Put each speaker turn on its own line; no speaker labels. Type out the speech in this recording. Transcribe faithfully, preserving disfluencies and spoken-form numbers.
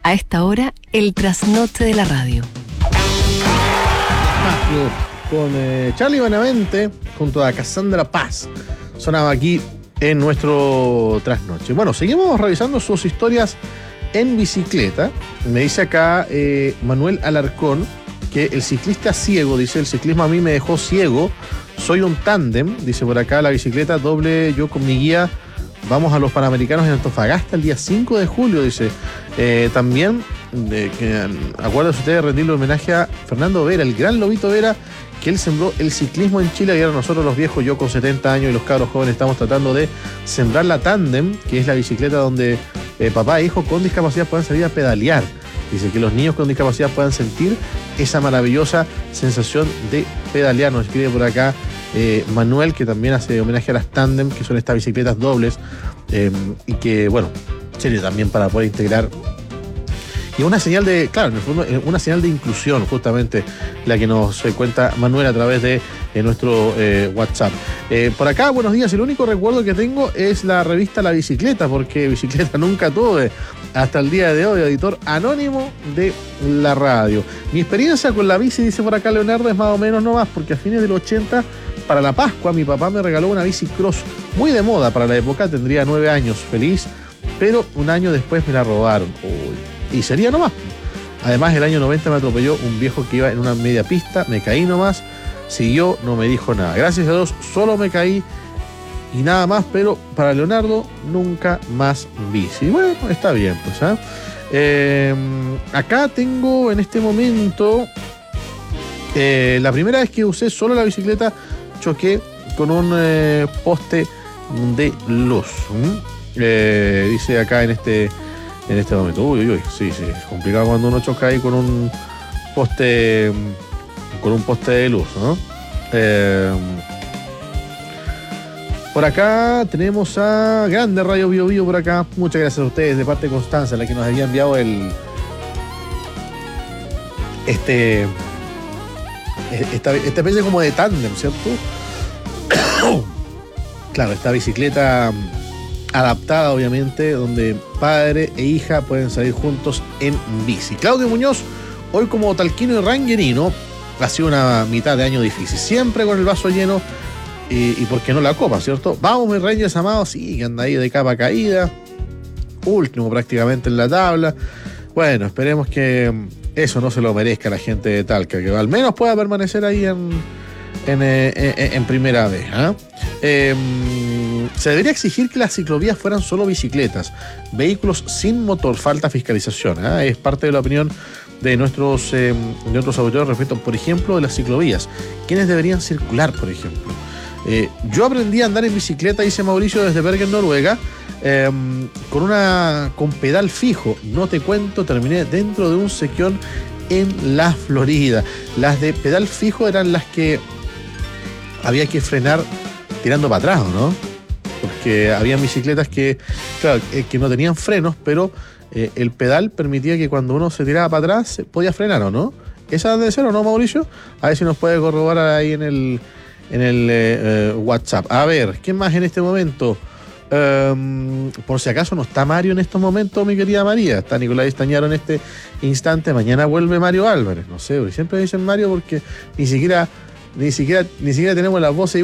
A esta hora, el trasnoche de la radio.
Con eh, Charlie Benavente junto a Cassandra Paz. Sonaba aquí en nuestro trasnoche. Bueno, seguimos revisando sus historias en bicicleta. Me dice acá eh, Manuel Alarcón que el ciclista ciego, dice, el ciclismo a mí me dejó ciego. Soy un tándem, dice por acá, la bicicleta doble, yo con mi guía. Vamos a los Panamericanos en Antofagasta el día cinco de julio, dice. Eh, también, de, que, acuérdense ustedes de rendirle homenaje a Fernando Vera, el gran Lobito Vera, que él sembró el ciclismo en Chile y ahora nosotros los viejos, yo con setenta años y los cabros jóvenes, estamos tratando de sembrar la tándem, que es la bicicleta donde eh, papá e hijo con discapacidad puedan salir a pedalear. Dice que los niños con discapacidad puedan sentir esa maravillosa sensación de pedalear. Nos escribe por acá eh, Manuel, que también hace homenaje a las tándem, que son estas bicicletas dobles, eh, y que, bueno, sería también para poder integrar. Y una señal de, claro, en el fondo, una señal de inclusión, justamente, la que nos eh, cuenta Manuel a través de eh, nuestro eh, WhatsApp. Eh, por acá, buenos días, el único recuerdo que tengo es la revista La Bicicleta, porque bicicleta nunca tuve hasta el día de hoy, editor anónimo de la radio. Mi experiencia con la bici, dice por acá Leonardo, es más o menos no más, porque a fines del ochenta, para la Pascua, mi papá me regaló una bici cross muy de moda para la época, tendría nueve años, feliz, pero un año después me la robaron. Uy. Y sería nomás. Además, el año noventa me atropelló un viejo que iba en una media pista, me caí nomás, siguió, no me dijo nada. Gracias a Dios, solo me caí y nada más, pero para Leonardo, nunca más bici. Bueno, está bien, pues, ¿eh? Eh, acá tengo en este momento, eh, la primera vez que usé solo la bicicleta, choqué con un eh, poste de luz. ¿Mm? Eh, dice acá en este... En este momento, uy, uy, uy, sí, sí, es complicado cuando uno choca ahí con un poste, con un poste de luz, ¿no? Eh, por acá tenemos a Grande Radio Bio Bio por acá. Muchas gracias a ustedes de parte de Constanza, la que nos había enviado el este esta, esta especie como de tándem, ¿cierto? Claro, esta bicicleta adaptada, obviamente, donde padre e hija pueden salir juntos en bici. Claudio Muñoz, hoy como talquino y rangerino, ha sido una mitad de año difícil. Siempre con el vaso lleno y, y por qué no la copa, ¿cierto? Vamos, mis Rangers amados, sí, que anda ahí de capa caída. Último prácticamente en la tabla. Bueno, esperemos que eso no se lo merezca la gente de Talca, que al menos pueda permanecer ahí en, en, en, en, en primera vez. ¿eh? Eh, Se debería exigir que las ciclovías fueran solo bicicletas, vehículos sin motor, falta fiscalización. ¿eh? Es parte de la opinión de nuestros, eh, de nuestros auditores respecto, por ejemplo, de las ciclovías. ¿Quiénes deberían circular, por ejemplo? Eh, yo aprendí a andar en bicicleta, dice Mauricio, desde Bergen, Noruega, eh, con, una, con pedal fijo. No te cuento, terminé dentro de un sequión en la Florida. Las de pedal fijo eran las que había que frenar tirando para atrás, ¿no? Porque había bicicletas que, claro, que no tenían frenos, pero eh, el pedal permitía que cuando uno se tiraba para atrás se podía frenar, ¿o no? ¿Esa debe ser o no, Mauricio? A ver si nos puede corroborar ahí en el, en el eh, eh, WhatsApp. A ver, ¿quién más en este momento? Um, por si acaso no está Mario en estos momentos, mi querida María. Está Nicolás Estañaro en este instante. Mañana vuelve Mario Álvarez. No sé, siempre dicen Mario porque ni siquiera, ni siquiera, ni siquiera tenemos las voces